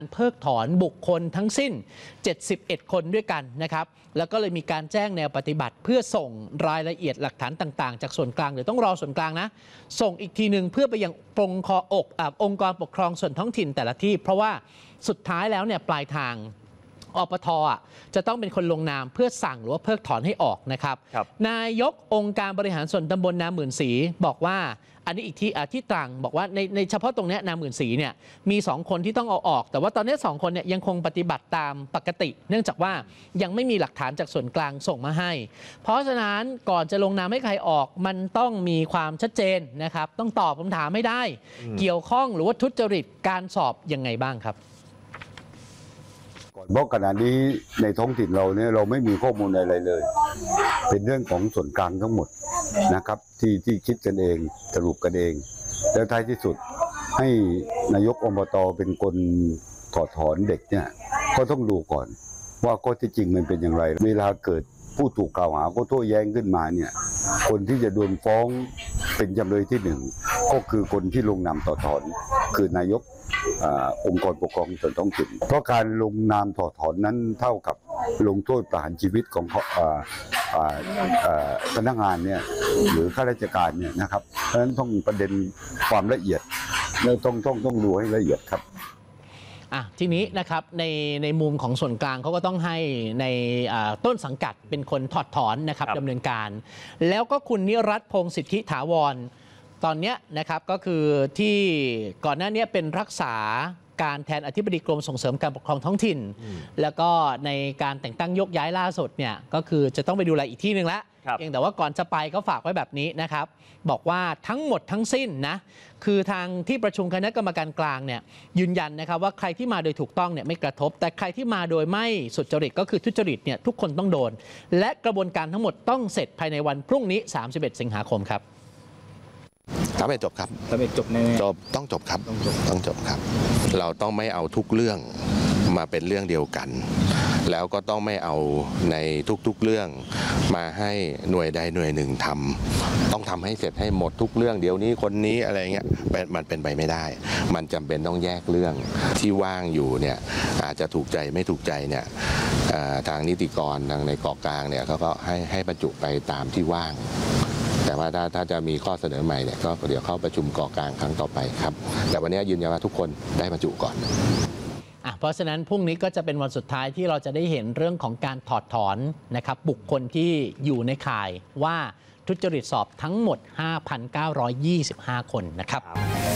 เพิกถอนบุคคลทั้งสิ้น 71 คนด้วยกันนะครับแล้วก็เลยมีการแจ้งแนวปฏิบัติเพื่อส่งรายละเอียดหลักฐานต่างๆจากส่วนกลางหรือต้องรอส่วนกลางนะส่งอีกทีหนึ่งเพื่อไปยังองค์กรปกครองส่วนท้องถิ่นแต่ละที่เพราะว่าสุดท้ายแล้วเนี่ยปลายทางอปท.จะต้องเป็นคนลงนามเพื่อสั่งหรือว่าเพิกถอนให้ออกนะครับนายกองค์การบริหารส่วนตำบลนาหมื่นศรีบอกว่าอันนี้อีกที่ตรังบอกว่าในเฉพาะตรงนี้นาหมื่นศรีเนี่ยมี2คนที่ต้องเอาออกแต่ว่าตอนนี้2คนเนี่ยยังคงปฏิบัติตามปกติเนื่องจากว่ายังไม่มีหลักฐานจากส่วนกลางส่งมาให้เพราะฉะนั้นก่อนจะลงนามให้ใครออกมันต้องมีความชัดเจนนะครับต้องตอบคำถามไม่ได้เกี่ยวข้องหรือว่าทุจริตการสอบยังไงบ้างครับเพราะขณะนี้ในท้องถิ่นเราเนี่ยเราไม่มีข้อมูลอะไรเลยเป็นเรื่องของส่วนกลางทั้งหมดนะครับที่คิดกันเองสรุปกันเองแล้วท้ายที่สุดให้นายกอบต.เป็นคนถอดถอนเด็กเนี่ยก็ต้องดูก่อนว่าข้อที่จริงมันเป็นอย่างไรเวลาเกิดผู้ถูกกล่าวหาก็โต้แย้งขึ้นมาเนี่ยคนที่จะโดนฟ้องเป็นจำเลยที่1ก็คือคนที่ลงนามถอดถอนคือนายกองค์กรปกครองส่วนท้องถิ่นเพราะการลงนามถอดถอนนั้นเท่ากับลงโทษประหารชีวิตของพนักงานเนี่ยหรือข้าราชการเนี่ยนะครับเพราะฉะนั้นต้องประเด็นความละเอียดแล้วต้องดูให้ละเอียดครับทีนี้นะครับในมุมของส่วนกลางเขาก็ต้องให้ในต้นสังกัดเป็นคนถอดถอนนะครับดำเนินการแล้วก็คุณนิรัตน์พงษ์สิทธิถาวรตอนนี้นะครับก็คือที่ก่อนหน้านี้เป็นรักษาการแทนอธิบดีกรมส่งเสริมการปกครองท้องถิ่นแล้วก็ในการแต่งตั้งยกย้ายล่าสุดเนี่ยก็คือจะต้องไปดูแลอีกที่หนึ่งแล้วเพียงแต่ว่าก่อนจะไปก็ฝากไว้แบบนี้นะครับบอกว่าทั้งหมดทั้งสิ้นนะคือทางที่ประชุมคณะกรรมการกลางเนี่ยยืนยันนะครับว่าใครที่มาโดยถูกต้องเนี่ยไม่กระทบแต่ใครที่มาโดยไม่สุจริตก็คือทุจริตเนี่ยทุกคนต้องโดนและกระบวนการทั้งหมดต้องเสร็จภายในวันพรุ่งนี้31 สิงหาคมครับทำให้จบครับทำให้จบแน่จบต้องจบครับต้องจบครับเราต้องไม่เอาทุกเรื่องมาเป็นเรื่องเดียวกันแล้วก็ต้องไม่เอาในทุกๆเรื่องมาให้หน่วยใดหน่วยหนึ่งทำต้องทำให้เสร็จให้หมดทุกเรื่องเดี๋ยวนี้คนนี้อะไรเงี้ยมันเป็นไปไม่ได้มันจำเป็นต้องแยกเรื่องที่ว่างอยู่เนี่ยอาจจะถูกใจไม่ถูกใจเนี่ยทางนิติกรทางในเกาะกลางเนี่ยเขาก็ให้บรรจุไปตามที่ว่างแต่ว่าถ้าจะมีข้อเสนอใหม่เนี่ยก็เดี๋ยวเข้าประชุมเกาะกลางครั้งต่อไปครับแต่วันนี้ยืนยันว่าทุกคนได้บรรจุก่อนเพราะฉะนั้นพรุ่งนี้ก็จะเป็นวันสุดท้ายที่เราจะได้เห็นเรื่องของการถอดถอนนะครับบุคคลที่อยู่ในข่ายว่าทุจริตสอบทั้งหมด 5,925 คนนะครับ